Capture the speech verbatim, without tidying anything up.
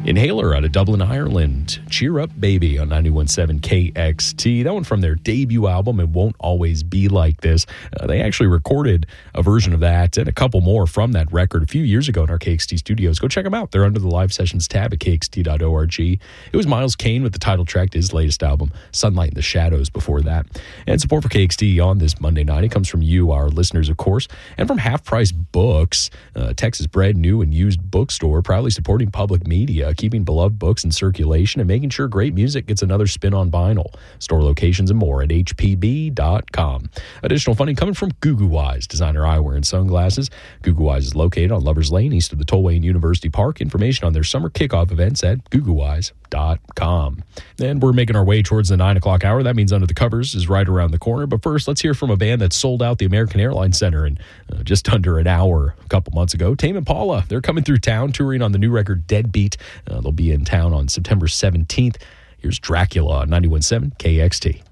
Inhaler out of Dublin, Ireland. Cheer Up Baby on ninety-one point seven K X T. That one from their debut album, It Won't Always Be Like This. Uh, they actually recorded a version of that and a couple more from that record a few years ago in our K X T studios. Go check them out. They're under the live sessions tab at K X T dot org. It was Miles Kane with the title track to his latest album, Sunlight in the Shadows, before that. And support for K X T on this Monday night. It comes from you, our listeners, of course, and from Half Price Books, uh, Texas bred, new and used bookstore, proudly supporting public media, keeping beloved books in circulation, and making sure great music gets another spin on vinyl. Store locations and more at H P B dot com. Additional funding coming from Goo Goo Eyes, designer eyewear and sunglasses. Goo Goo Eyes is located on Lovers Lane, east of the Tollway and University Park. Information on their summer kickoff events at goo goo eyes dot com. And we're making our way towards the nine o'clock hour. That means Under the Covers is right around the corner. But first, let's hear from a band that sold out the American Airlines Center in uh, just under an hour a couple months ago. Tame Impala. They're coming through town, touring on the new record Deadbeat. Uh, they'll be in town on September seventeenth. Here's Dracula on ninety-one point seven K X T.